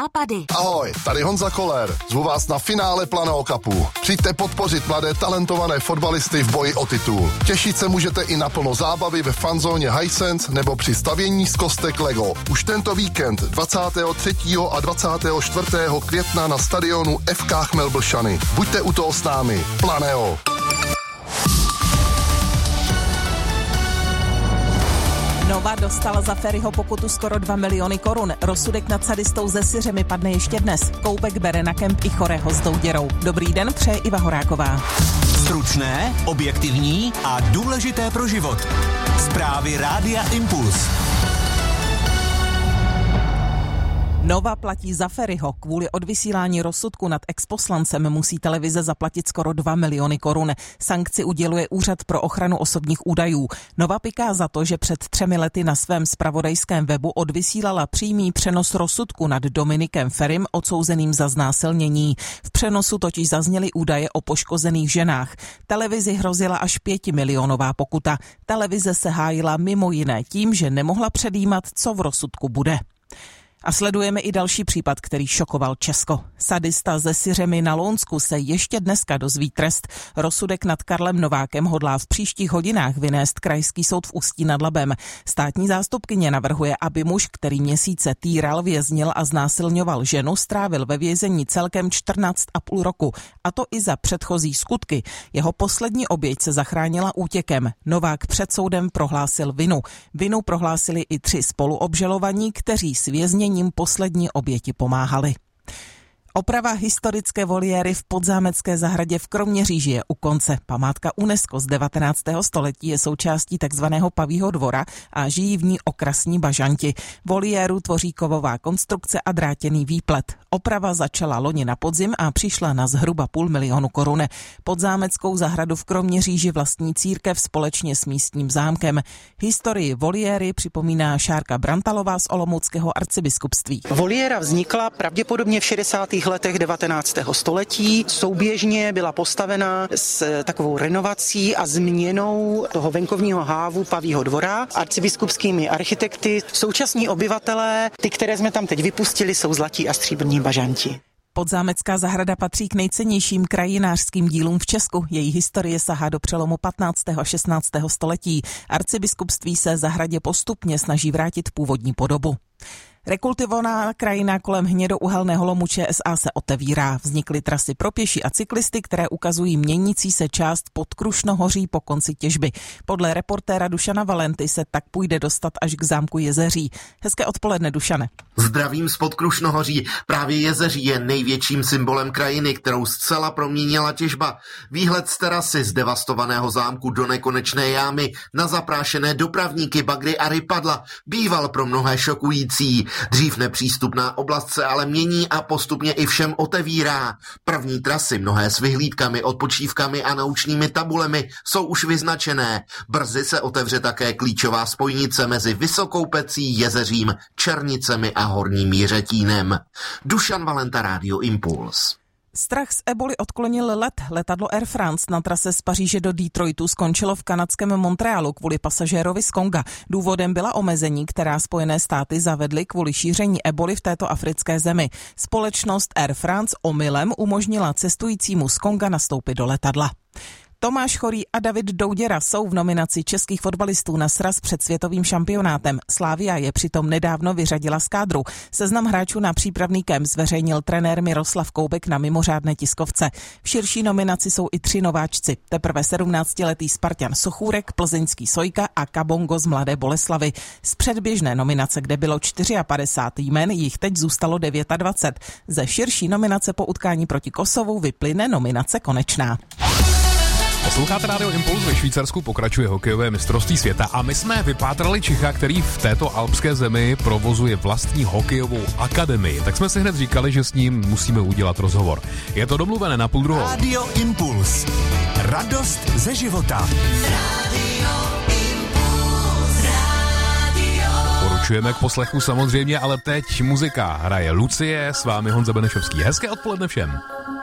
nápady. Ahoj, tady Honza Koller. Zvu vás na finále Planého Cupu. Přijďte podpořit mladé talentované fotbalisty v boji o titul. Těšit se můžete i na plno zábavy ve fanzóně Hisense nebo při stavění z kostek Lego. Už tento víkend 23. a 24. května na stadionu FK Chmelblšany. Buďte u toho s námi. Planého. Nova dostala za Ferryho pokutu skoro 2 miliony korun. Rozsudek nad sadistou ze Syřemi padne ještě dnes. Koubek bere na kemp i chorého s douděrou. Dobrý den, přeje Iva Horáková. Stručné, objektivní a důležité pro život. Zprávy Rádia Impuls. Nova platí za Ferryho. Kvůli odvysílání rozsudku nad exposlancem musí televize zaplatit skoro 2 miliony korun. Sankci uděluje Úřad pro ochranu osobních údajů. Nova piká za to, že před 3 lety na svém zpravodajském webu odvysílala přímý přenos rozsudku nad Dominikem Ferrym, odsouzeným za znásilnění. V přenosu totiž zazněly údaje o poškozených ženách. Televizi hrozila až 5 milionová pokuta. Televize se hájila mimo jiné tím, že nemohla předjímat, co v rozsudku bude. A sledujeme i další případ, který šokoval Česko. Sadista ze Syřemi na Lounsku se ještě dneska dozví trest. Rozsudek nad Karlem Novákem hodlá v příštích hodinách vynést Krajský soud v Ústí nad Labem. Státní zástupkyně navrhuje, aby muž, který měsíce týral, věznil a znásilňoval ženu, strávil ve vězení celkem 14,5 roku. A to i za předchozí skutky. Jeho poslední oběť se zachránila útěkem. Novák před soudem prohlásil vinu. Vinu prohlásili i 3 spoluobžalovaní, kteří s vězněním poslední oběti pomáhali. Oprava historické voliéry v Podzámecké zahradě v Kroměříži je u konce. Památka UNESCO z 19. století je součástí takzvaného Pavího dvora a žijí v ní okrasní bažanti. Voliéru tvoří kovová konstrukce a drátěný výplet. Oprava začala loni na podzim a přišla na zhruba 500 000 korun. Podzámeckou zahradu v Kroměříži vlastní církev společně s místním zámkem. Historii voliéry připomíná Šárka Brantalová z Olomouckého arcibiskupství. Voliéra vznikla pravděpodobně v 60. letech 19. století. Souběžně byla postavena s takovou renovací a změnou toho venkovního hávu Pavího dvora arcibiskupskými architekty. Současní obyvatelé, ty, které jsme tam teď vypustili, jsou zlatí a stříbrní bažanti. Podzámecká zahrada patří k nejcennějším krajinářským dílům v Česku. Její historie sahá do přelomu 15. a 16. století. Arcibiskupství se zahradě postupně snaží vrátit původní podobu. Rekultivovaná krajina kolem hnědouhelného lomu ČSA se otevírá. Vznikly trasy pro pěší a cyklisty, které ukazují měnící se část pod Krušnohoří po konci těžby. Podle reportéra Dušana Valenty se tak půjde dostat až k zámku Jezeří. Hezké odpoledne, Dušane. Zdravím z Podkrušnohoří. Právě Jezeří je největším symbolem krajiny, kterou zcela proměnila těžba. Výhled z terasy z devastovaného zámku do nekonečné jámy na zaprášené dopravníky, bagry a rypadla býval pro mnohé šokující. Dřív nepřístupná oblast se ale mění a postupně i všem otevírá. První trasy, mnohé s vyhlídkami, odpočívkami a naučnými tabulemi, jsou už vyznačené. Brzy se otevře také klíčová spojnice mezi Vysokou Pecí, Jezeřím, Černicemi a Horním Jiřetínem. Dušan Valenta, Rádio Impuls. Strach z eboli odklonil let. Letadlo Air France na trase z Paříže do Detroitu skončilo v kanadském Montrealu kvůli pasažérovi z Konga. Důvodem byla omezení, která Spojené státy zavedly kvůli šíření eboli v této africké zemi. Společnost Air France omylem umožnila cestujícímu z Konga nastoupit do letadla. Tomáš Chorý a David Douděra jsou v nominaci českých fotbalistů na sraz před světovým šampionátem. Slavia je přitom nedávno vyřadila z kádru. Seznam hráčů na přípravný kemp zveřejnil trenér Miroslav Koubek na mimořádné tiskovce. V širší nominaci jsou i 3 nováčci. Teprve 17letý Spartan Sochůrek, plzeňský Sojka a Kabongo z Mladé Boleslavy. Z předběžné nominace, kde bylo 54 jmen, jich teď zůstalo 29. Ze širší nominace po utkání proti Kosovu vyplyne nominace konečná. Posloucháte Rádio Impuls, ve Švýcarsku pokračuje hokejové mistrovství světa a my jsme vypátrali Čecha, který v této alpské zemi provozuje vlastní hokejovou akademii. Tak jsme si hned říkali, že s ním musíme udělat rozhovor. Je to domluvené na 12:30. Rádio Impuls. Radost ze života. Poručujeme k poslechu samozřejmě, ale teď muzika. Hraje Lucie, s vámi Honza Benešovský. Hezké odpoledne všem.